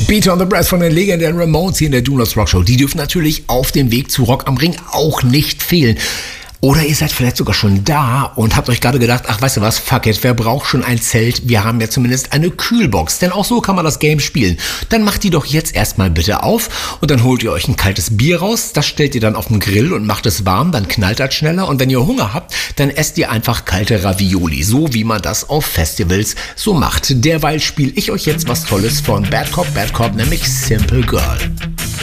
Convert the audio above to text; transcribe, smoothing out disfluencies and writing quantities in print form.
Beat on the Brass von den legendären Ramones hier in der Do Not Rock Show. Die dürfen natürlich auf dem Weg zu Rock am Ring auch nicht fehlen. Oder ihr seid vielleicht sogar schon da und habt euch gerade gedacht, ach, weißt du was, fuck it, wer braucht schon ein Zelt? Wir haben ja zumindest eine Kühlbox, denn auch so kann man das Game spielen. Dann macht die doch jetzt erstmal bitte auf und dann holt ihr euch ein kaltes Bier raus, das stellt ihr dann auf den Grill und macht es warm, dann knallt das schneller und wenn ihr Hunger habt, dann esst ihr einfach kalte Ravioli, so wie man das auf Festivals so macht. Derweil spiele ich euch jetzt was Tolles von Bad Cop, nämlich Simple Girl.